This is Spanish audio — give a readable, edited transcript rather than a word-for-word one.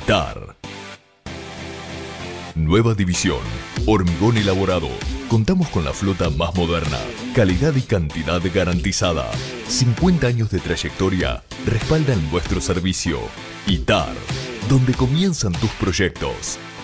ITAR. Nueva división, hormigón elaborado. Contamos con la flota más moderna, calidad y cantidad garantizada. 50 años de trayectoria respaldan nuestro servicio. ITAR, donde comienzan tus proyectos.